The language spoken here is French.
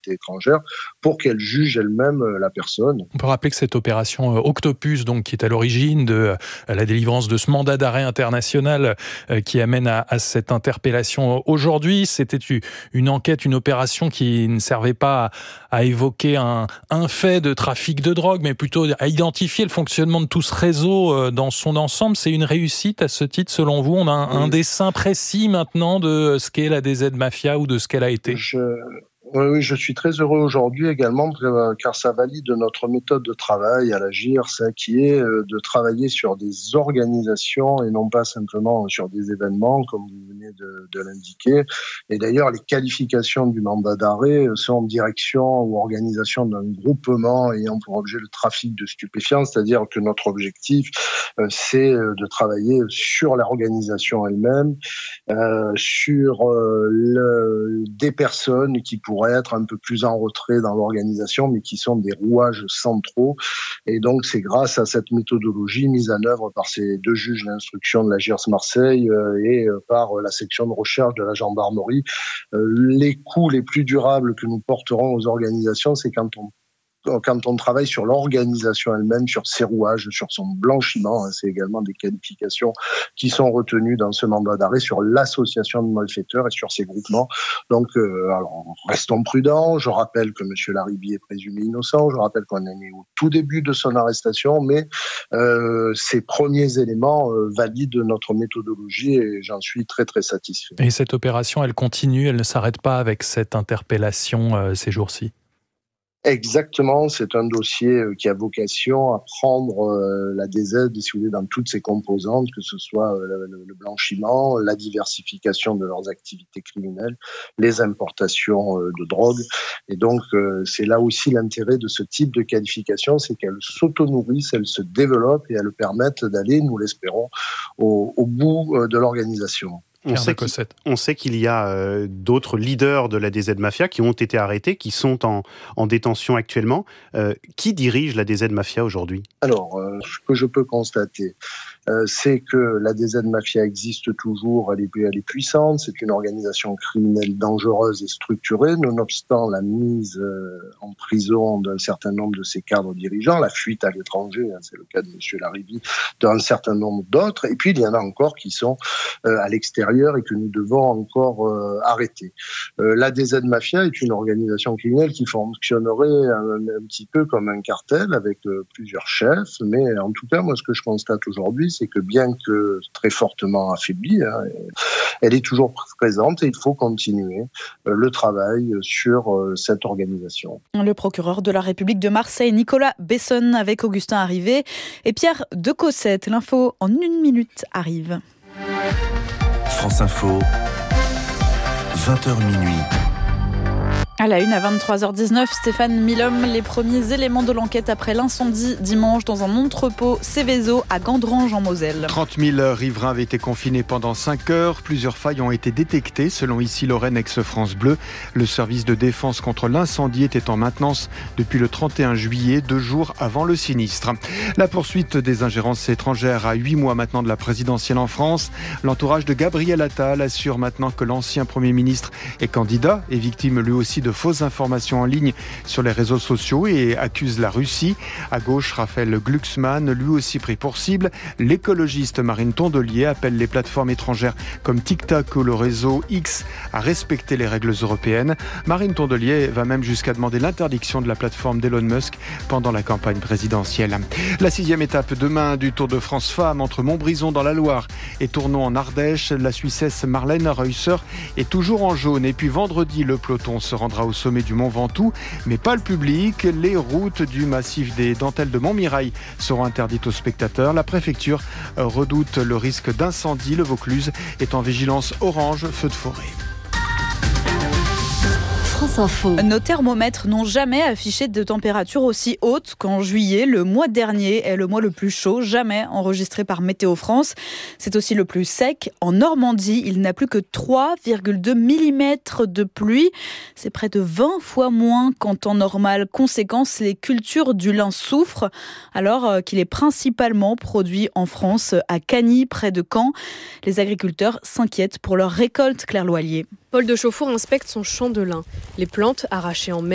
autorités étrangères pour qu'elles jugent elles-mêmes la personne. On peut rappeler que cette opération Octopus, donc, qui est à l'origine de la délivrance de ce mandat d'arrêt international qui amène à cette interpellation aujourd'hui, c'était une enquête, une opération qui ne servait pas à évoquer un fait de trafic de drogue, mais plutôt à identifier le fonctionnement de tout ce réseau dans son ensemble. C'est une réussite à ce titre, selon vous? On a un dessin précis maintenant de ce qu'est la DZ Mafia ou de ce qu'elle a été? Oui, je suis très heureux aujourd'hui également car ça valide notre méthode de travail à l'Agir, ça qui est de travailler sur des organisations et non pas simplement sur des événements comme vous venez de l'indiquer. Et d'ailleurs, les qualifications du mandat d'arrêt sont en direction ou organisation d'un groupement ayant pour objet le trafic de stupéfiants, c'est-à-dire que notre objectif, c'est de travailler sur l'organisation elle-même, sur des personnes qui pourraient être un peu plus en retrait dans l'organisation, mais qui sont des rouages centraux. Et donc, c'est grâce à cette méthodologie mise en œuvre par ces deux juges d'instruction de la GIRS Marseille et par la section de recherche de la gendarmerie. Les coups les plus durables que nous porterons aux organisations, c'est quand on travaille sur l'organisation elle-même, sur ses rouages, sur son blanchiment. C'est également des qualifications qui sont retenues dans ce mandat d'arrêt sur l'association de malfaiteurs et sur ses groupements. Donc, alors, restons prudents. Je rappelle que M. Larriby est présumé innocent. Je rappelle qu'on est au tout début de son arrestation, mais ces premiers éléments valident notre méthodologie et j'en suis très, très satisfait. Et cette opération, elle continue, elle ne s'arrête pas avec cette interpellation ces jours-ci? Exactement, c'est un dossier qui a vocation à prendre la DZ, si vous voulez, dans toutes ses composantes, que ce soit le blanchiment, la diversification de leurs activités criminelles, les importations de drogue. Et donc, c'est là aussi l'intérêt de ce type de qualification, c'est qu'elles s'auto-nourrissent, elles se développent et elles permettent d'aller, nous l'espérons, au bout de l'organisation. On sait qu'il y a d'autres leaders de la DZ Mafia qui ont été arrêtés, qui sont en détention actuellement. Qui dirige la DZ Mafia aujourd'hui ? Alors, ce que je peux constater, c'est que la DZ Mafia existe toujours, elle est puissante, c'est une organisation criminelle dangereuse et structurée, nonobstant la mise en prison d'un certain nombre de ses cadres dirigeants, la fuite à l'étranger, c'est le cas de M. Larriby, d'un certain nombre d'autres, et puis il y en a encore qui sont à l'extérieur et que nous devons encore arrêter. La DZ Mafia est une organisation criminelle qui fonctionnerait un petit peu comme un cartel avec plusieurs chefs, mais en tout cas, moi, ce que je constate aujourd'hui, c'est que bien que très fortement affaiblie, elle est toujours présente et il faut continuer le travail sur cette organisation. Le procureur de la République de Marseille, Nicolas Besson, avec Augustin Arrivé et Pierre de Cossette. L'info en 1 minute arrive. France Info, 20h minuit. À la une, à 23h19, Stéphane Milhomme, les premiers éléments de l'enquête après l'incendie dimanche dans un entrepôt Céveso à Gandrange en Moselle. 30 000 riverains avaient été confinés pendant 5 heures. Plusieurs failles ont été détectées, selon ici Lorraine ex-France Bleu. Le service de défense contre l'incendie était en maintenance depuis le 31 juillet, 2 jours avant le sinistre. La poursuite des ingérences étrangères à 8 mois maintenant de la présidentielle en France. L'entourage de Gabriel Attal assure maintenant que l'ancien Premier ministre est candidat et victime lui aussi de fausses informations en ligne sur les réseaux sociaux et accuse la Russie. À gauche, Raphaël Glucksmann, lui aussi pris pour cible. L'écologiste Marine Tondelier appelle les plateformes étrangères comme TikTok ou le réseau X à respecter les règles européennes. Marine Tondelier va même jusqu'à demander l'interdiction de la plateforme d'Elon Musk pendant la campagne présidentielle. La 6e étape demain du Tour de France Femmes entre Montbrison dans la Loire et Tournon en Ardèche. La Suissesse Marlène Reusser est toujours en jaune. Et puis vendredi, le peloton se rendra au sommet du Mont Ventoux, mais pas le public. Les routes du massif des Dentelles de Montmirail seront interdites aux spectateurs. La préfecture redoute le risque d'incendie. Le Vaucluse est en vigilance orange, feu de forêt. France Info. Nos thermomètres n'ont jamais affiché de température aussi haute qu'en juillet. Le mois dernier est le mois le plus chaud jamais enregistré par Météo France. C'est aussi le plus sec. En Normandie, il n'a plus que 3,2 mm de pluie. C'est près de 20 fois moins qu'en temps normal. Conséquence, les cultures du lin souffrent alors qu'il est principalement produit en France, à Cagny, près de Caen. Les agriculteurs s'inquiètent pour leur récolte, Claire Loilier. Paul de Chauffour inspecte son champ de lin. Les plantes arrachées en mai